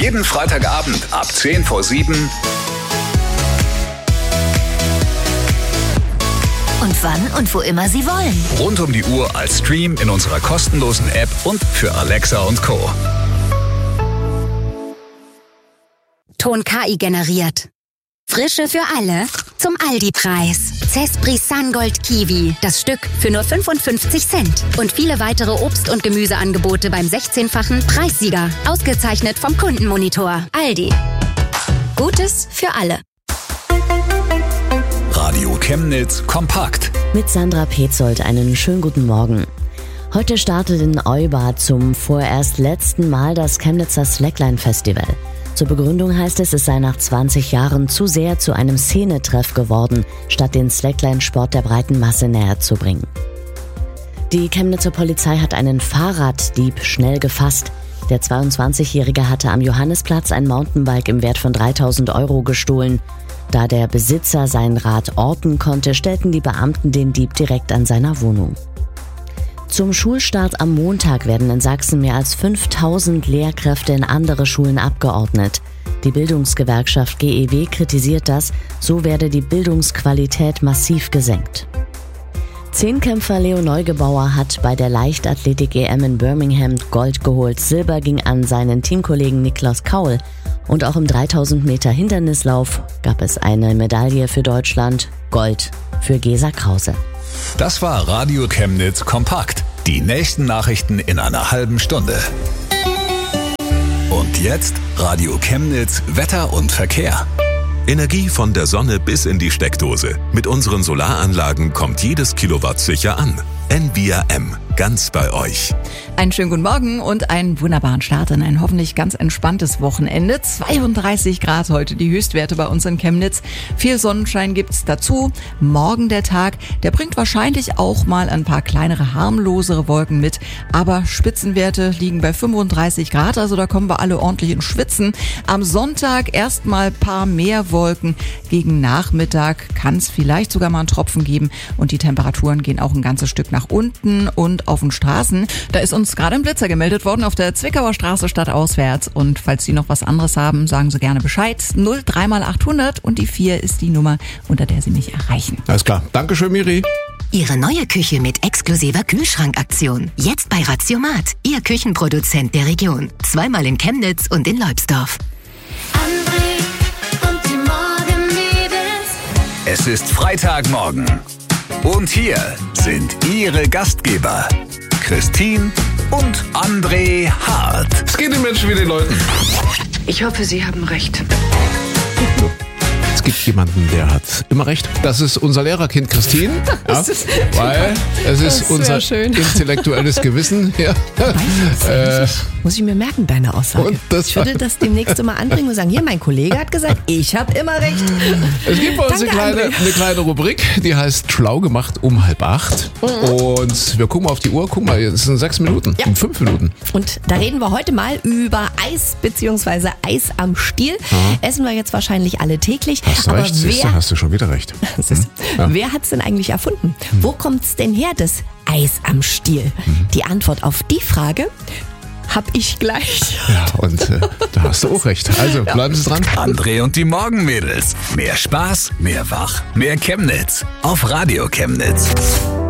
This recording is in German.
Jeden Freitagabend ab 6:50. Und wann und wo immer Sie wollen. Rund um die Uhr als Stream in unserer kostenlosen App und für Alexa und Co. Ton KI generiert. Frische für alle zum Aldi-Preis. Zespri Sungold Kiwi, das Stück für nur 55 Cent. Und viele weitere Obst- und Gemüseangebote beim 16-fachen Preissieger. Ausgezeichnet vom Kundenmonitor. Aldi. Gutes für alle. Radio Chemnitz kompakt. Mit Sandra Petzold einen schönen guten Morgen. Heute startet in Euba zum vorerst letzten Mal das Chemnitzer Slackline-Festival. Zur Begründung heißt es sei nach 20 Jahren zu sehr zu einem Szenetreff geworden, statt den Slackline-Sport der breiten Masse näher zu bringen. Die Chemnitzer Polizei hat einen Fahrraddieb schnell gefasst. Der 22-Jährige hatte am Johannesplatz ein Mountainbike im Wert von 3.000 € gestohlen. Da der Besitzer sein Rad orten konnte, stellten die Beamten den Dieb direkt an seiner Wohnung. Zum Schulstart am Montag werden in Sachsen mehr als 5.000 Lehrkräfte in andere Schulen abgeordnet. Die Bildungsgewerkschaft GEW kritisiert das, so werde die Bildungsqualität massiv gesenkt. Zehnkämpfer Leo Neugebauer hat bei der Leichtathletik-EM in Birmingham Gold geholt. Silber ging an seinen Teamkollegen Niklas Kaul. Und auch im 3000 Meter Hindernislauf gab es eine Medaille für Deutschland, Gold für Gesa Krause. Das war Radio Chemnitz kompakt. Die nächsten Nachrichten in einer halben Stunde. Und jetzt Radio Chemnitz Wetter und Verkehr. Energie von der Sonne bis in die Steckdose. Mit unseren Solaranlagen kommt jedes Kilowatt sicher an. NVRM, ganz bei euch. Einen schönen guten Morgen und einen wunderbaren Start in ein hoffentlich ganz entspanntes Wochenende. 32 Grad heute die Höchstwerte bei uns in Chemnitz. Viel Sonnenschein gibt's dazu. Morgen der Tag, der bringt wahrscheinlich auch mal ein paar kleinere, harmlosere Wolken mit. Aber Spitzenwerte liegen bei 35 Grad, also da kommen wir alle ordentlich ins Schwitzen. Am Sonntag erstmal paar mehr Wolken. Gegen Nachmittag kann es vielleicht sogar mal einen Tropfen geben und die Temperaturen gehen auch ein ganzes Stück nach unten und auf den Straßen. Da ist uns gerade ein Blitzer gemeldet worden auf der Zwickauer Straße stadtauswärts. Und falls Sie noch was anderes haben, sagen Sie gerne Bescheid. 03 mal 800 und die 4 ist die Nummer, unter der Sie mich erreichen. Alles klar. Dankeschön, Miri. Ihre neue Küche mit exklusiver Kühlschrankaktion. Jetzt bei Ratiomat, Ihr Küchenproduzent der Region. Zweimal in Chemnitz und in Leubsdorf. André und die Morgenmädels. Es ist Freitagmorgen. Und hier sind Ihre Gastgeber, Christine und André Hart. Es geht den Menschen wie den Leuten. Ich hoffe, Sie haben recht. Es gibt jemanden, der hat immer recht. Das ist unser Lehrerkind Christine. Ja, weil es ist unser intellektuelles Gewissen. Ja. Muss ich mir merken, deine Aussage. Ich würde das demnächst immer anbringen und sagen, hier, mein Kollege hat gesagt, ich habe immer recht. Es gibt bei uns eine kleine Rubrik, die heißt Schlau gemacht um 7:30. Und wir gucken mal auf die Uhr. Guck mal, es sind 6 Minuten, Ja. 5 Minuten. Und da reden wir heute mal über Eis bzw. Eis am Stiel. Essen wir jetzt wahrscheinlich alle täglich. Hast du Aber recht, siehst du, hast du schon wieder recht. Wer hat es denn eigentlich erfunden? Wo kommt es denn her, das Eis am Stiel? Die Antwort auf die Frage hab ich gleich. Ja, und da hast du auch recht. Also bleiben Sie dran. André und die Morgenmädels. Mehr Spaß, mehr Wach, mehr Chemnitz. Auf Radio Chemnitz.